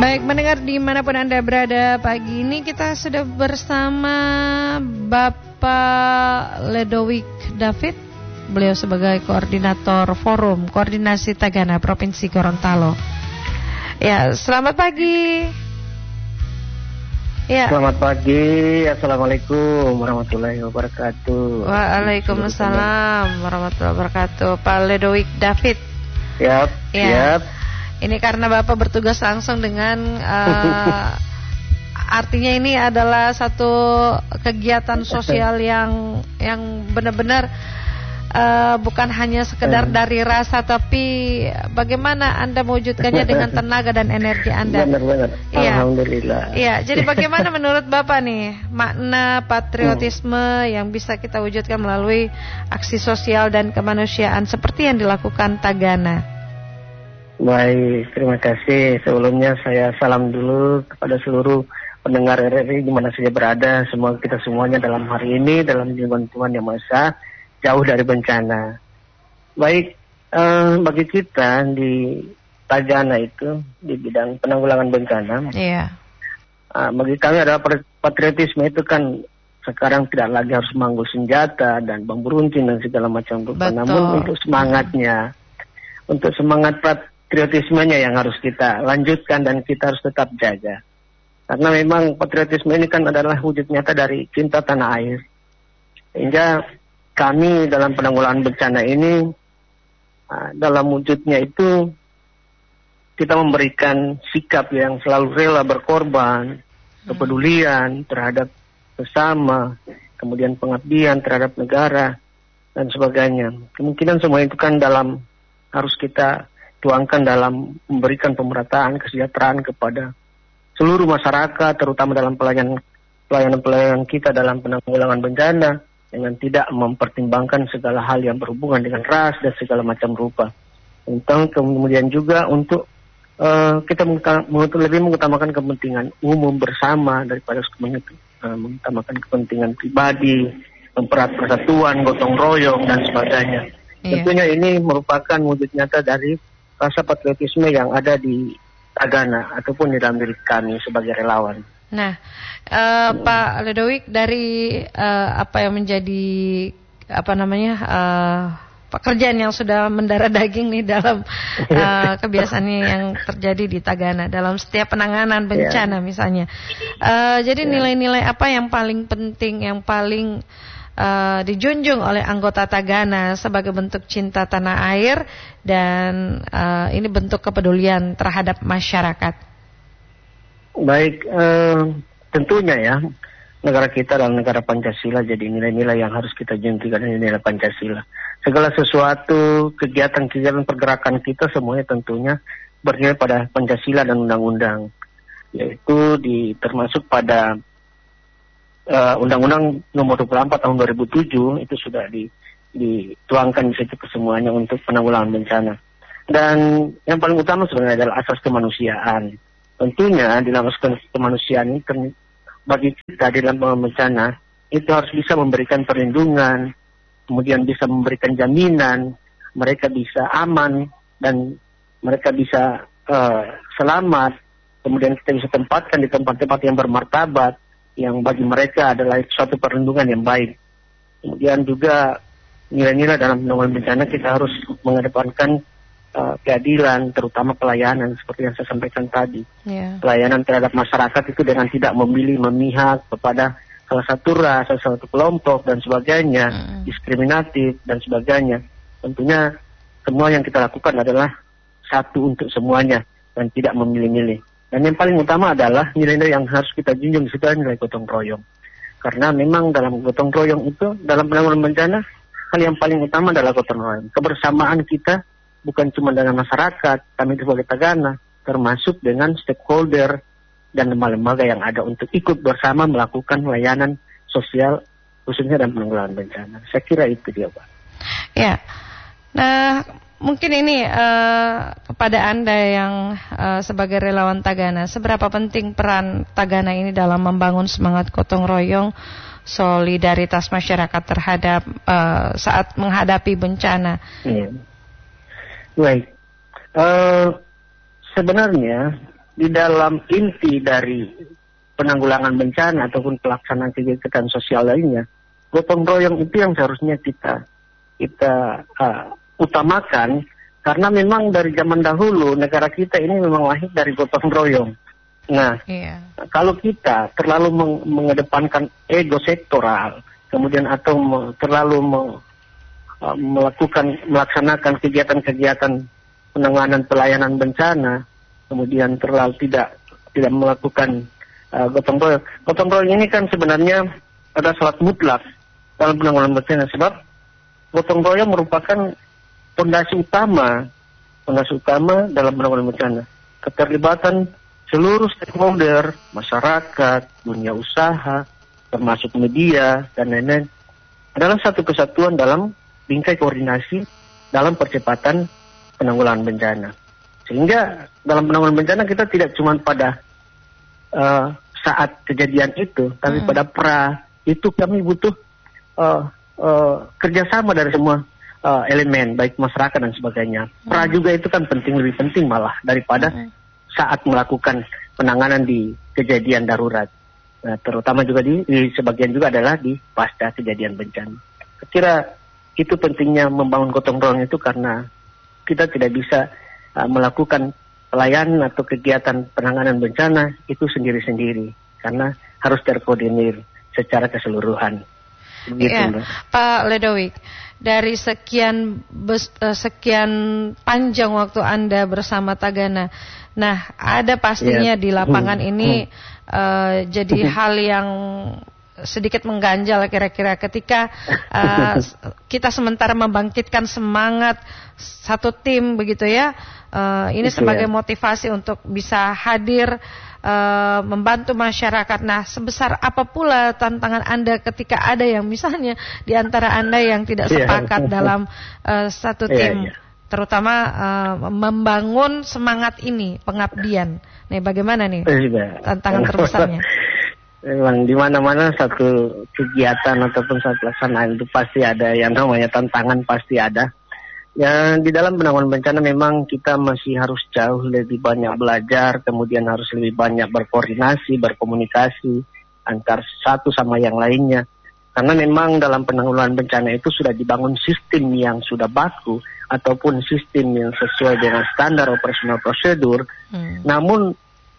Baik, mendengar dimanapun Anda berada, pagi ini kita sudah bersama Bapak Ledowik David. Beliau sebagai koordinator Forum Koordinasi Tagana Provinsi Gorontalo. Ya, selamat pagi. Ya. Selamat pagi, Assalamualaikum warahmatullahi wabarakatuh. Waalaikumsalam warahmatullahi wabarakatuh. Pak Ledowik David. Yap, ya. Yap. Ini karena Bapak bertugas langsung dengan artinya ini adalah satu kegiatan sosial yang benar-benar bukan hanya sekedar dari rasa, tapi bagaimana Anda mewujudkannya dengan tenaga dan energi Anda. Benar-benar. Ya. Alhamdulillah. Iya, jadi bagaimana menurut Bapak nih makna patriotisme yang bisa kita wujudkan melalui aksi sosial dan kemanusiaan seperti yang dilakukan Tagana? Baik, terima kasih. Sebelumnya saya salam dulu kepada seluruh pendengar RRI di mana saja berada. Semoga kita semuanya dalam hari ini dalam lindungan Tuhan Yang Maha Esa, jauh dari bencana. Baik, bagi kita di Tagana itu di bidang penanggulangan bencana. Iya. Bagi kami adalah patriotisme itu kan sekarang tidak lagi harus memanggul senjata dan bambu runcing dan segala macam rupa. Namun untuk semangatnya, untuk semangat patriotismenya yang harus kita lanjutkan dan kita harus tetap jaga. Karena memang patriotisme ini kan adalah wujud nyata dari cinta tanah air. Sehingga kami dalam penanggulangan bencana ini, dalam wujudnya itu, kita memberikan sikap yang selalu rela berkorban, kepedulian terhadap sesama, kemudian pengabdian terhadap negara, dan sebagainya. Kemungkinan semua itu kan harus kita tuangkan dalam memberikan pemerataan kesejahteraan kepada seluruh masyarakat, terutama dalam pelayanan kita dalam penanggulangan bencana, dengan tidak mempertimbangkan segala hal yang berhubungan dengan ras dan segala macam rupa. Kemudian juga untuk kita lebih mengutamakan kepentingan umum bersama daripada mengutamakan kepentingan pribadi, mempererat persatuan, gotong royong dan sebagainya. Tentunya ini merupakan wujud nyata dari rasa patriotisme yang ada di Tagana ataupun di dalam diri kami sebagai relawan. Nah, Pak Ledowik, dari apa yang menjadi pekerjaan yang sudah mendarah daging nih dalam kebiasaan yang terjadi di Tagana dalam setiap penanganan bencana misalnya. Jadi nilai-nilai apa yang paling penting, yang paling dijunjung oleh anggota Tagana sebagai bentuk cinta tanah air dan ini bentuk kepedulian terhadap masyarakat? Baik, tentunya ya, negara kita adalah negara Pancasila, jadi nilai-nilai yang harus kita junjung adalah nilai Pancasila. Segala sesuatu, kegiatan-kegiatan pergerakan kita semuanya tentunya bernilai pada Pancasila dan undang-undang, yaitu termasuk pada Undang-Undang Nomor 24 Tahun 2007 itu sudah dituangkan di situ kesemuanya untuk penanggulangan bencana. Dan yang paling utama sebenarnya adalah asas kemanusiaan. Tentunya di dalam asas kemanusiaan ini bagi kita di dalam bencana itu harus bisa memberikan perlindungan, kemudian bisa memberikan jaminan, mereka bisa aman dan mereka bisa selamat, kemudian kita bisa tempatkan di tempat-tempat yang bermartabat, yang bagi mereka adalah suatu perlindungan yang baik. Kemudian juga nilai-nilai dalam penanggulangan bencana kita harus mengedepankan keadilan, terutama pelayanan seperti yang saya sampaikan tadi. Pelayanan terhadap masyarakat itu dengan tidak memihak kepada salah satu ras, salah satu kelompok dan sebagainya, diskriminatif dan sebagainya. Tentunya semua yang kita lakukan adalah satu untuk semuanya dan tidak memilih-milih. Dan yang paling utama adalah nilai-nilai yang harus kita junjung itu adalah nilai gotong royong. Karena memang dalam gotong royong itu, dalam penanggulangan bencana, hal yang paling utama adalah gotong royong. Kebersamaan kita bukan cuma dengan masyarakat, kami sebagai Tagana, termasuk dengan stakeholder dan lembaga-lembaga yang ada untuk ikut bersama melakukan layanan sosial, khususnya dalam penanggulangan bencana. Saya kira itu dia, Pak. Ya, nah mungkin ini kepada Anda yang sebagai relawan Tagana, seberapa penting peran Tagana ini dalam membangun semangat gotong royong, solidaritas masyarakat terhadap saat menghadapi bencana? Baik, sebenarnya di dalam inti dari penanggulangan bencana ataupun pelaksanaan kegiatan sosial lainnya, gotong royong itu yang seharusnya kita utamakan, karena memang dari zaman dahulu negara kita ini memang lahir dari gotong royong. Nah, kalau kita terlalu mengedepankan ego sektoral, kemudian atau terlalu melaksanakan kegiatan-kegiatan penanganan pelayanan bencana, kemudian terlalu tidak melakukan gotong royong. Gotong royong ini kan sebenarnya ada syarat mutlak dalam penanggulangan bencana, sebab gotong royong merupakan fondasi utama dalam penanggulangan bencana. Keterlibatan seluruh stakeholder, masyarakat, dunia usaha, termasuk media dan lain-lain, adalah satu kesatuan dalam bingkai koordinasi dalam percepatan penanggulangan bencana. Sehingga dalam penanggulangan bencana kita tidak cuma pada saat kejadian itu, tapi pada itu kami butuh kerjasama dari semua elemen, baik masyarakat dan sebagainya. Juga itu kan lebih penting malah daripada saat melakukan penanganan di kejadian darurat. Nah, terutama juga di sebagian juga adalah di pasca kejadian bencana. Saya kira itu pentingnya membangun gotong royong itu, karena kita tidak bisa melakukan pelayanan atau kegiatan penanganan bencana itu sendiri-sendiri, karena harus terkoordinir secara keseluruhan. Begitu, Pak Ledowik, dari sekian panjang waktu Anda bersama Tagana, nah ada pastinya di lapangan ini jadi hal yang sedikit mengganjal kira-kira ketika kita sementara membangkitkan semangat satu tim begitu ya, ini sebagai motivasi untuk bisa hadir membantu masyarakat. Nah, sebesar apa pula tantangan Anda ketika ada yang misalnya di antara Anda yang tidak sepakat dalam satu tim, terutama membangun semangat ini, pengabdian. Nih, bagaimana nih tantangan terbesarnya? Memang di mana-mana satu kegiatan ataupun satu pelaksanaan itu pasti ada yang namanya tantangan, pasti ada. Ya, di dalam penanggulangan bencana memang kita masih harus jauh lebih banyak belajar, kemudian harus lebih banyak berkoordinasi, berkomunikasi antar satu sama yang lainnya. Karena memang dalam penanggulangan bencana itu sudah dibangun sistem yang sudah baku ataupun sistem yang sesuai dengan standar operasional prosedur. Namun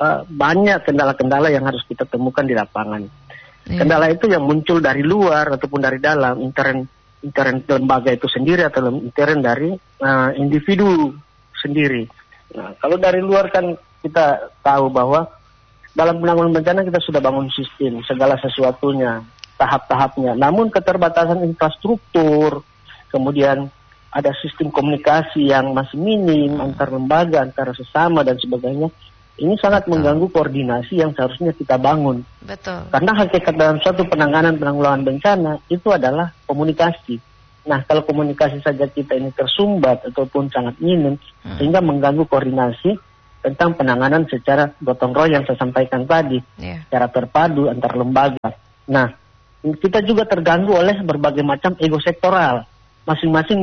banyak kendala-kendala yang harus kita temukan di lapangan. Kendala itu yang muncul dari luar ataupun dari dalam, intern lembaga itu sendiri atau intern dari individu sendiri. Nah, kalau dari luar kan kita tahu bahwa dalam penanggulangan bencana kita sudah bangun sistem, segala sesuatunya, tahap-tahapnya. Namun keterbatasan infrastruktur, kemudian ada sistem komunikasi yang masih minim antar lembaga, antara sesama dan sebagainya. Ini sangat mengganggu koordinasi yang seharusnya kita bangun. Betul. Karena hakikat dalam suatu penanggulangan bencana itu adalah komunikasi. Nah, kalau komunikasi saja kita ini tersumbat ataupun sangat minim, sehingga mengganggu koordinasi tentang penanganan secara gotong royong yang saya sampaikan tadi, secara terpadu antar lembaga. Nah, kita juga terganggu oleh berbagai macam ego sektoral. Masing-masing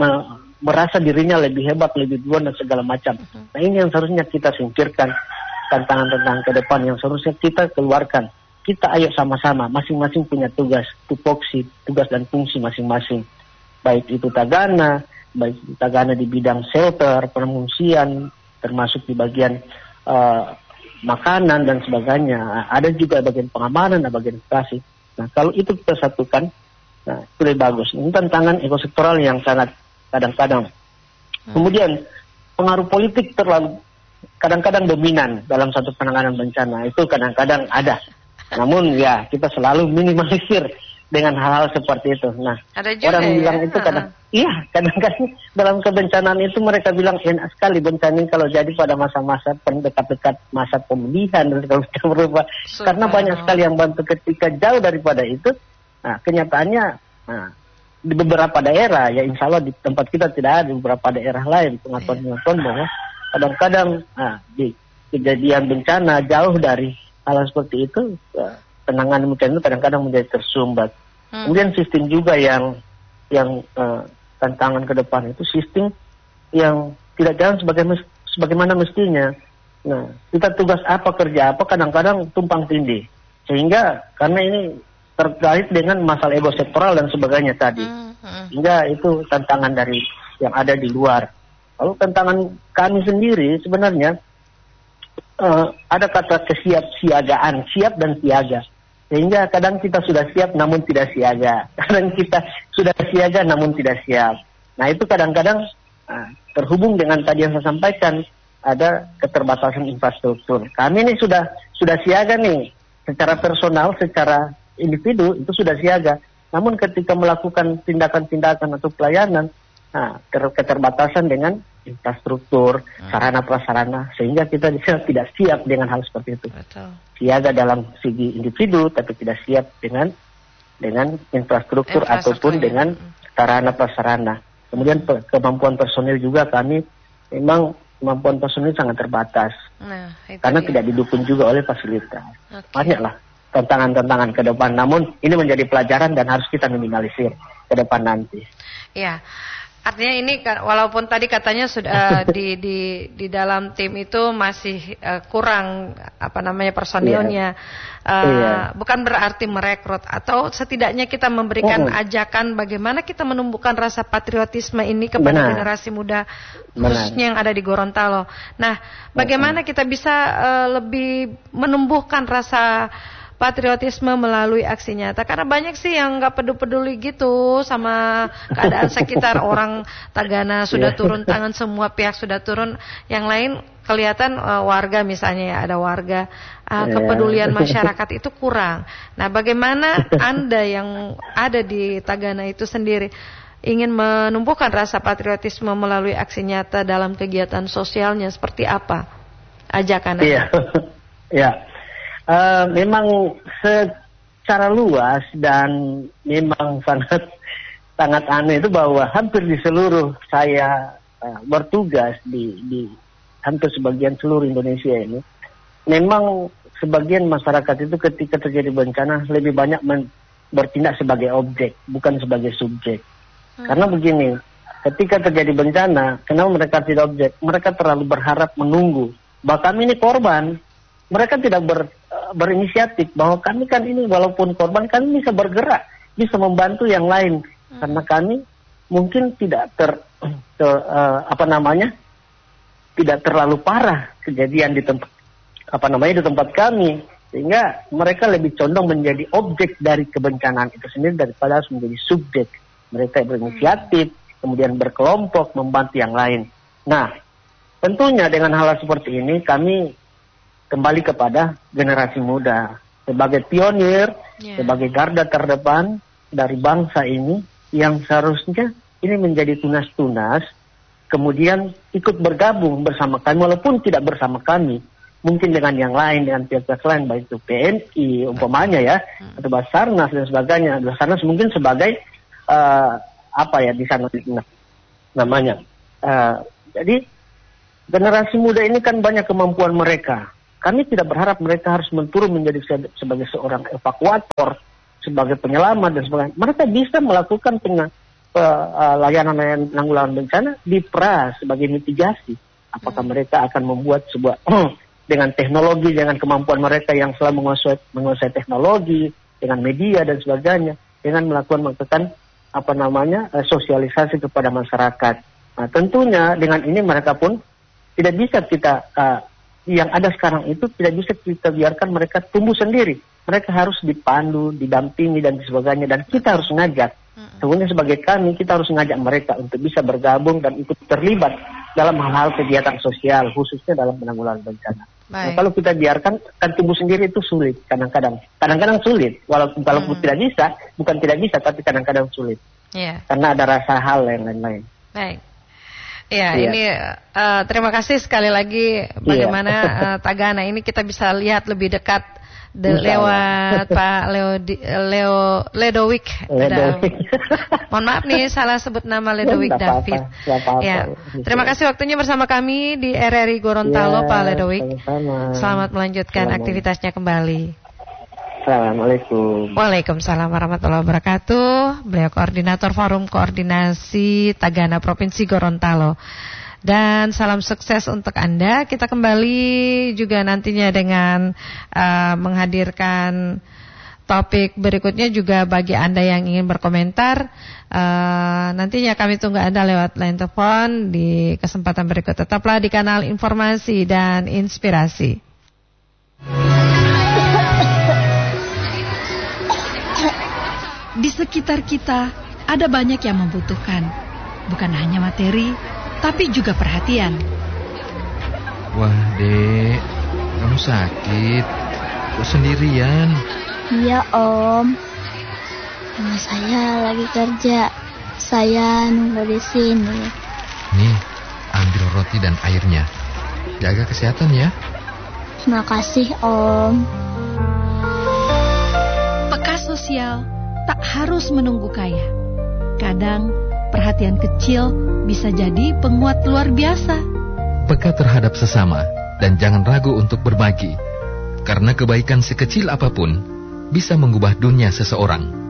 merasa dirinya lebih hebat, lebih duluan dan segala macam. Nah, ini yang seharusnya kita singkirkan, tantangan-tantangan ke depan yang seharusnya kita keluarkan. Kita ayo sama-sama, masing-masing punya tugas, tupoksi, tugas dan fungsi masing-masing. Baik itu Tagana, baik itu Tagana di bidang shelter, pengungsian, termasuk di bagian makanan dan sebagainya. Ada juga bagian pengamanan dan bagian edukasi. Nah, kalau itu kita satukan, nah, itu lebih bagus. Ini tantangan ego sektoral yang sangat kadang-kadang. Kemudian pengaruh politik terlalu kadang-kadang dominan dalam satu penanganan bencana, itu kadang-kadang ada. Namun ya kita selalu minimalisir dengan hal-hal seperti itu. Nah, orang bilang itu kadang-kadang dalam kebencanaan itu mereka bilang enak sekali bencana ini kalau jadi pada masa-masa dekat-dekat masa pemulihan dan segala macam berupa. Karena banyak sekali yang bantu ketika jauh daripada itu. Nah, kenyataannya di beberapa daerah, ya insya Allah di tempat kita tidak ada, di beberapa daerah lain pengakuan bahwa kadang-kadang di kejadian bencana jauh dari hal seperti itu, penanganan bencana itu kadang-kadang menjadi tersumbat. Kemudian sistem juga yang tantangan ke depan itu sistem yang tidak jalan sebagaimana mestinya. Nah, kita tugas apa, kerja apa, kadang-kadang tumpang tindih. Sehingga karena ini terkait dengan masalah ego sektoral dan sebagainya tadi. Sehingga itu tantangan dari yang ada di luar. Lalu tantangan kami sendiri sebenarnya ada kata kesiapsiagaan, siap dan siaga. Sehingga kadang kita sudah siap namun tidak siaga. Kadang kita sudah siaga namun tidak siap. Nah itu kadang-kadang terhubung dengan tadi yang saya sampaikan, ada keterbatasan infrastruktur. Kami ini sudah siaga nih, secara personal, secara individu itu sudah siaga. Namun ketika melakukan tindakan-tindakan atau pelayanan, keterbatasan dengan infrastruktur, sarana prasarana, sehingga kita tidak siap dengan hal seperti itu. Betul. Siaga dalam segi individu, tapi tidak siap dengan infrastruktur ataupun dengan sarana prasarana. Kemudian kemampuan personil juga kami memang kemampuan personil sangat terbatas, karena tidak didukung juga oleh fasilitas. Banyaklah tantangan-tantangan ke depan. Namun ini menjadi pelajaran dan harus kita minimalisir ke depan nanti. Ya. Artinya ini walaupun tadi katanya sudah di dalam tim itu masih kurang personilnya, bukan berarti merekrut, atau setidaknya kita memberikan ajakan bagaimana kita menumbuhkan rasa patriotisme ini kepada generasi muda khususnya yang ada di Gorontalo. Nah, bagaimana kita bisa lebih menumbuhkan rasa patriotisme melalui aksi nyata, karena banyak sih yang nggak peduli gitu sama keadaan sekitar. Orang Tagana sudah turun tangan, semua pihak sudah turun, yang lain kelihatan warga misalnya ya, ada warga kepedulian masyarakat itu kurang. Nah, bagaimana Anda yang ada di Tagana itu sendiri ingin menumbuhkan rasa patriotisme melalui aksi nyata dalam kegiatan sosialnya, seperti apa ajakan Anda? Iya. Memang secara luas dan memang sangat aneh itu bahwa hampir di seluruh saya bertugas di hampir sebagian seluruh Indonesia ini, memang sebagian masyarakat itu ketika terjadi bencana lebih banyak bertindak sebagai objek, bukan sebagai subjek. Karena begini, ketika terjadi bencana, kenapa mereka tidak objek? Mereka terlalu berharap menunggu. Bahwa kami ini korban. Mereka tidak berinisiatif bahwa kami kan ini walaupun korban, kami bisa bergerak, bisa membantu yang lain. Karena kami mungkin tidak tidak terlalu parah kejadian di tempat kami, sehingga mereka lebih condong menjadi objek dari kebencanaan itu sendiri daripada harus menjadi subjek. Mereka berinisiatif, kemudian berkelompok membantu yang lain. Nah, tentunya dengan hal seperti ini kami kembali kepada generasi muda sebagai pionir, sebagai garda terdepan dari bangsa ini, yang seharusnya ini menjadi tunas-tunas, kemudian ikut bergabung bersama kami, walaupun tidak bersama kami, mungkin dengan yang lain, dengan pihak-pihak lain, baik itu PNI umpamanya ya, atau Basarnas dan sebagainya. Basarnas mungkin sebagai di sana namanya. Jadi generasi muda ini kan banyak kemampuan mereka. Kami tidak berharap mereka harus menurun menjadi sebagai seorang evakuator, sebagai penyelamat dan sebagainya. Mereka bisa melakukan layanan penanggulangan bencana di pra sebagai mitigasi. Apakah mereka akan membuat sebuah dengan teknologi, dengan kemampuan mereka yang selalu menguasai teknologi, dengan media dan sebagainya, dengan melakukan sosialisasi kepada masyarakat. Nah, tentunya dengan ini mereka pun tidak bisa kita yang ada sekarang itu tidak bisa kita biarkan mereka tumbuh sendiri. Mereka harus dipandu, didampingi dan sebagainya, dan kita harus ngajak. Sebenarnya sebagai kami, kita harus ngajak mereka untuk bisa bergabung dan ikut terlibat dalam hal-hal kegiatan sosial, khususnya dalam penanggulangan bencana. Nah, kalau kita biarkan, kan tumbuh sendiri itu sulit kadang-kadang. Kadang-kadang sulit, walaupun tidak bisa, bukan tidak bisa, tapi kadang-kadang sulit. Karena ada rasa hal yang lain-lain. Baik. Ini terima kasih sekali lagi bagaimana Tagana ini kita bisa lihat lebih dekat lewat Pak Ledowik. Mohon maaf nih salah sebut nama Ledowik David. Terima kasih waktunya bersama kami di RRI Gorontalo, Pak Ledowik. Selamat melanjutkan aktivitasnya kembali. Assalamualaikum. Waalaikumsalam warahmatullahi wabarakatuh. Beliau koordinator Forum Koordinasi Tagana Provinsi Gorontalo. Dan salam sukses untuk Anda. Kita kembali juga nantinya dengan menghadirkan topik berikutnya juga bagi Anda yang ingin berkomentar. Nantinya kami tunggu Anda lewat line telepon di kesempatan berikut. Tetaplah di kanal Informasi dan Inspirasi. Di sekitar kita ada banyak yang membutuhkan, bukan hanya materi, tapi juga perhatian. Wah, Dek, kamu sakit? Kok sendirian? Iya, Om. Mama saya lagi kerja. Saya nunggu di sini. Nih, ambil roti dan airnya. Jaga kesehatan ya. Terima kasih, Om. Peka sosial tak harus menunggu kaya. Kadang perhatian kecil bisa jadi penguat luar biasa. Peka terhadap sesama dan jangan ragu untuk berbagi. Karena kebaikan sekecil apapun bisa mengubah dunia seseorang.